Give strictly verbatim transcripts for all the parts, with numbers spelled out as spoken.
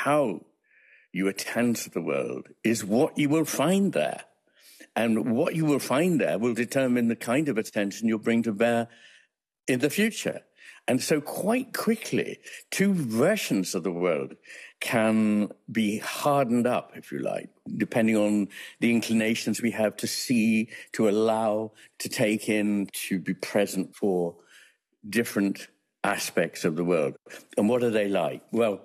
how you attend to the world is what you will find there. And what you will find there will determine the kind of attention you'll bring to bear in the future. And so quite quickly, two versions of the world can be hardened up, if you like, depending on the inclinations we have to see, to allow, to take in, to be present for different aspects of the world. And what are they like? Well,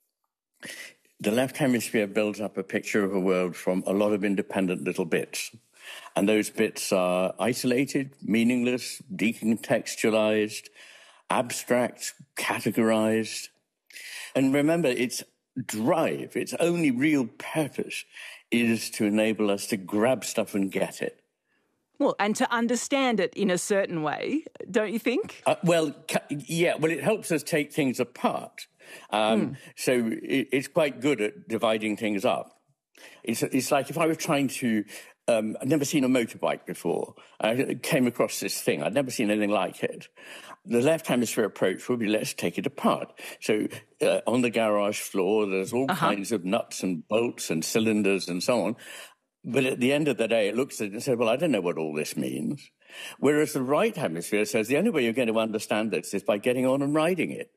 the left hemisphere builds up a picture of a world from a lot of independent little bits. And those bits are isolated, meaningless, decontextualized, abstract, categorized. And remember, its drive, its only real purpose is to enable us to grab stuff and get it. Well, and to understand it in a certain way, don't you think? Uh, well, yeah, well, it helps us take things apart. Um, mm. So it, it's quite good at dividing things up. It's, it's like if I was trying to... Um, I'd never seen a motorbike before. I came across this thing. I'd never seen anything like it. The left hemisphere approach would be, let's take it apart. So uh, on the garage floor, there's all uh-huh. kinds of nuts and bolts and cylinders and so on. But at the end of the day, it looks at it and says, well, I don't know what all this means. Whereas the right hemisphere says the only way you're going to understand this is by getting on and riding it.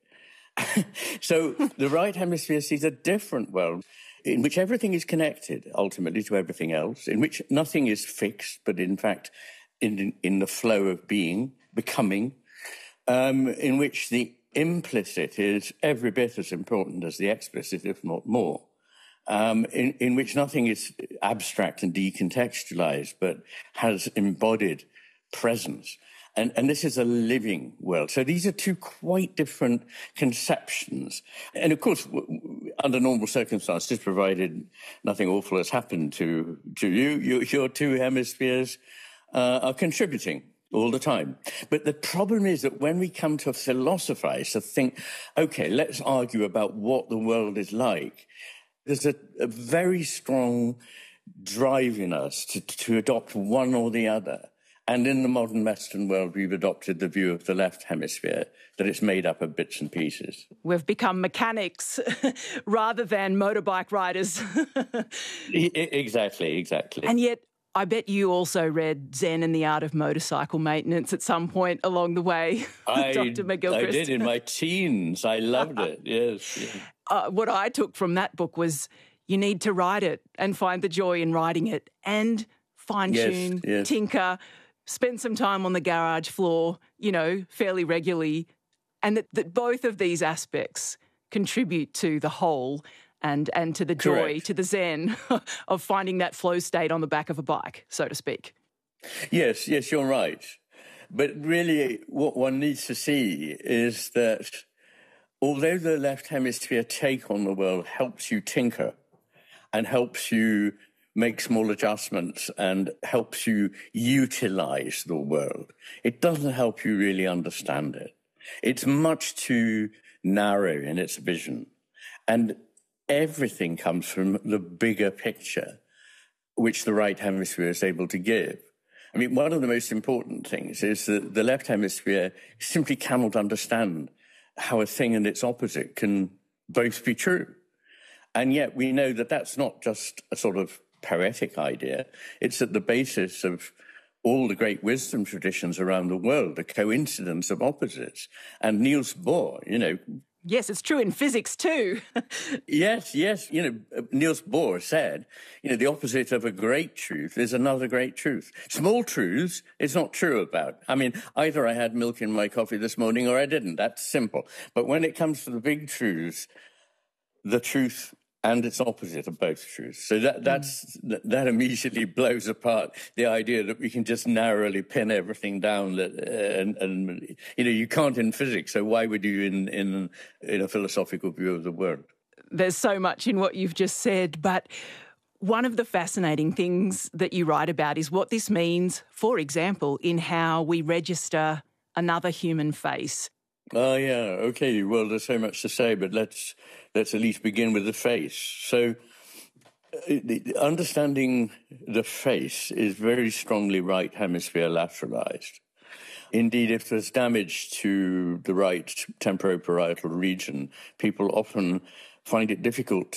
So the right hemisphere sees a different world in which everything is connected, ultimately, to everything else, in which nothing is fixed, but in fact, in, in the flow of being, becoming, um, in which the implicit is every bit as important as the explicit, if not more, um, in, in which nothing is abstract and decontextualized, but has embodied presence. And, and this is a living world. So these are two quite different conceptions. And of course, w- under normal circumstances, provided nothing awful has happened to, to you, your, your two hemispheres uh, are contributing all the time. But the problem is that when we come to philosophize, to think, okay, let's argue about what the world is like, there's a, a very strong drive in us to, to adopt one or the other. And in the modern Western world, we've adopted the view of the left hemisphere, that it's made up of bits and pieces. We've become mechanics rather than motorbike riders. Exactly, exactly. And yet, I bet you also read Zen and the Art of Motorcycle Maintenance at some point along the way, I, Doctor McGilchrist. I did in my teens. I loved it, yes. yes. Uh, what I took from that book was you need to ride it and find the joy in riding it and fine-tune, yes, yes. tinker, spend some time on the garage floor, you know, fairly regularly, and that, that both of these aspects contribute to the whole and, and to the joy, Correct. to the zen of finding that flow state on the back of a bike, so to speak. Yes, yes, you're right. But really what one needs to see is that although the left hemisphere take on the world helps you tinker and helps you make small adjustments and helps you utilize the world, it doesn't help you really understand it. It's much too narrow in its vision. And everything comes from the bigger picture, which the right hemisphere is able to give. I mean, one of the most important things is that the left hemisphere simply cannot understand how a thing and its opposite can both be true. And yet we know that that's not just a sort of poetic idea. It's at the basis of all the great wisdom traditions around the world, the coincidence of opposites. And Niels Bohr, you know... Yes, it's true in physics too. yes, yes. You know, Niels Bohr said, you know, the opposite of a great truth is another great truth. Small truths it's not true about. I mean, either I had milk in my coffee this morning or I didn't. That's simple. But when it comes to the big truths, the truth and its opposite are both truths. So that that's mm. that immediately blows apart the idea that we can just narrowly pin everything down. That, uh, and, and you know, you can't in physics. So why would you in in in a philosophical view of the world? There's so much in what you've just said, but one of the fascinating things that you write about is what this means, for example, in how we register another human face. Oh, yeah. Okay. Well, there's so much to say, but let's let's at least begin with the face. So uh, the, understanding the face is very strongly right hemisphere lateralized. Indeed, if there's damage to the right temporoparietal region, people often find it difficult